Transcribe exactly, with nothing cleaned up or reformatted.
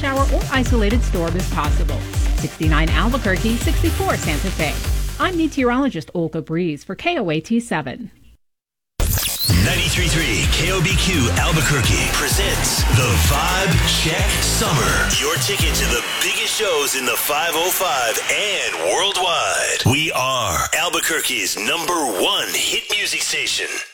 shower or isolated storm is possible. sixty-nine Albuquerque, sixty-four Santa Fe. I'm meteorologist Olga Breeze for K O A T seven. ninety-three point three K O B Q Albuquerque presents the Vibe Check Summer. Your ticket to the biggest shows in the five oh five and worldwide. We are Albuquerque's number one hit music station.